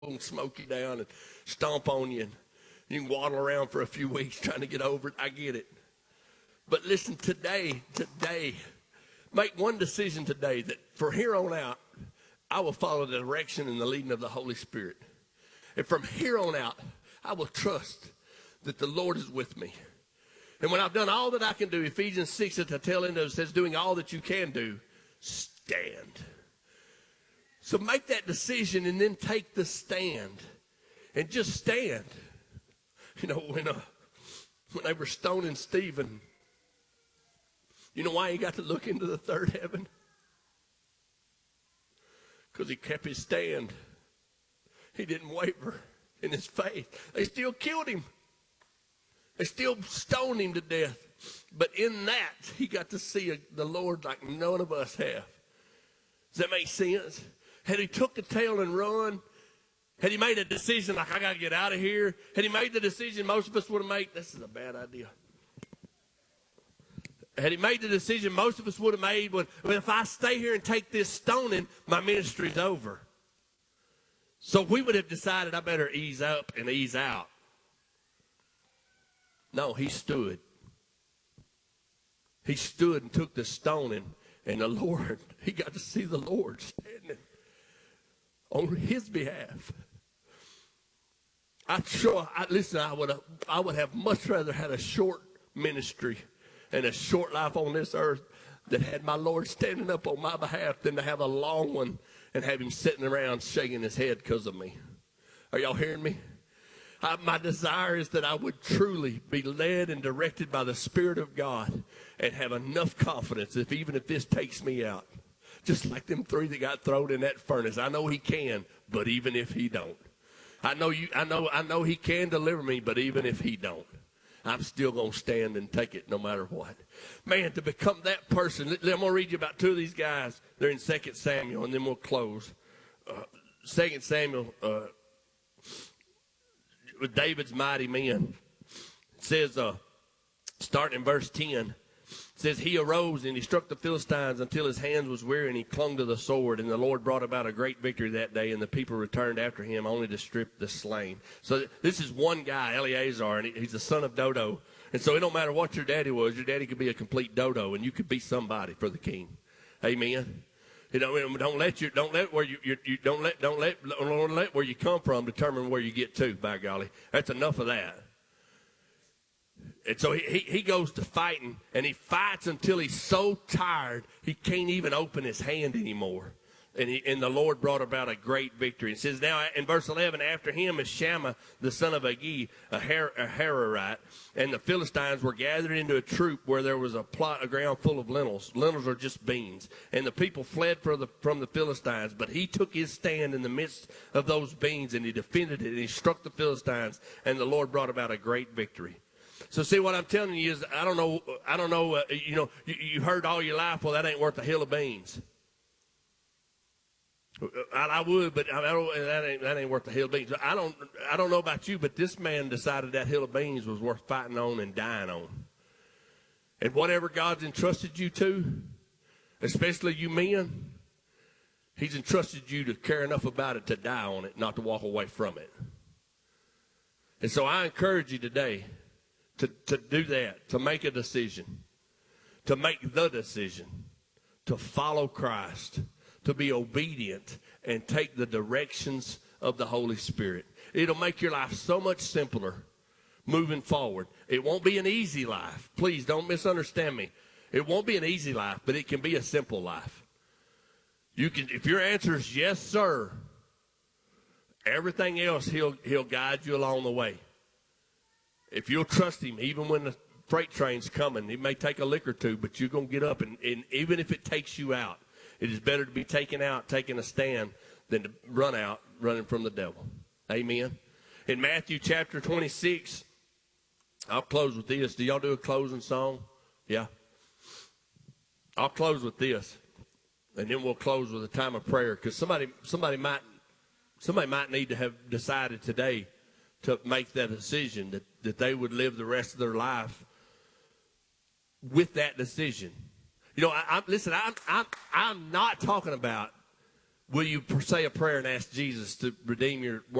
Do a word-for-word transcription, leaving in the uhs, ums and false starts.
and smoke you down and stomp on you. And you can waddle around for a few weeks trying to get over it. I get it. But listen, today, today, make one decision today that from here on out, I will follow the direction and the leading of the Holy Spirit. And from here on out, I will trust that the Lord is with me. And when I've done all that I can do, Ephesians six at the tail end of it says, doing all that you can do, stand. So make that decision and then take the stand. And just stand. You know, when, uh, when they were stoning Stephen, you know why he got to look into the third heaven? Because he kept his stand. He didn't waver in his faith. They still killed him. They still stoned him to death. But in that, he got to see a, the Lord like none of us have. Does that make sense? Had he took the tail and run, had he made a decision like, I got to get out of here, had he made the decision most of us would have made, this is a bad idea. Had he made the decision most of us would have made, well, if I stay here and take this stoning, my ministry's over. So we would have decided I better ease up and ease out. No, he stood. He stood and took the stoning, and the Lord, he got to see the Lord standing on his behalf. I sure, I, listen, I would have, I would have much rather had a short ministry and a short life on this earth that had my Lord standing up on my behalf than to have a long one and have him sitting around shaking his head because of me. Are y'all hearing me? I, my desire is that I would truly be led and directed by the Spirit of God and have enough confidence if even if this takes me out, just like them three that got thrown in that furnace. I know he can, but even if he don't. I know you. I know. I know he can deliver me, but even if he don't, I'm still going to stand and take it no matter what. Man, to become that person. I'm going to read you about two of these guys. They're in Second Samuel, and then we'll close. Uh, Second Samuel, uh, with David's mighty men. It says, uh, starting in verse ten, it says, he arose and he struck the Philistines until his hands was weary, and he clung to the sword. And the Lord brought about a great victory that day, and the people returned after him only to strip the slain. So this is one guy, Eleazar, and he's the son of Dodo. And so it don't matter what your daddy was. Your daddy could be a complete dodo, and you could be somebody for the king. Amen. You know, don't let your don't let where you, you, you don't let don't let don't let where you come from determine where you get to. By golly, that's enough of that. And so he, he, he goes to fighting, and he fights until he's so tired he can't even open his hand anymore. And, he, and the Lord brought about a great victory. It says now in verse eleven, after him is Shammah, the son of Agi, a, Har- a Hararite, and the Philistines were gathered into a troop where there was a plot of ground full of lentils. Lentils are just beans. And the people fled for the, from the Philistines, but he took his stand in the midst of those beans, and he defended it, and he struck the Philistines, and the Lord brought about a great victory. So see, what I'm telling you is, I don't know, I don't know, uh, you know, you, you heard all your life, well, that ain't worth a hill of beans. I, I would, but I don't, that ain't that ain't worth a hill of beans. I don't, I don't know about you, but this man decided that hill of beans was worth fighting on and dying on. And whatever God's entrusted you to, especially you men, he's entrusted you to care enough about it to die on it, not to walk away from it. And so I encourage you today to, to do that, to make a decision, to make the decision, to follow Christ, to be obedient and take the directions of the Holy Spirit. It'll make your life so much simpler moving forward. It won't be an easy life. Please don't misunderstand me. It won't be an easy life, but it can be a simple life. You can, if your answer is yes, sir, everything else he'll he'll guide you along the way. If you'll trust him, even when the freight train's coming, it may take a lick or two, but you're going to get up, and, and even if it takes you out, it is better to be taken out, taking a stand, than to run out, running from the devil. Amen. In Matthew chapter twenty-six, I'll close with this. Do y'all do a closing song? Yeah. I'll close with this, and then we'll close with a time of prayer, because somebody, somebody might, somebody might need to have decided today to make that decision that, that they would live the rest of their life with that decision. You know, I, I, listen, I'm, I'm, I'm not talking about will you say a prayer and ask Jesus to redeem your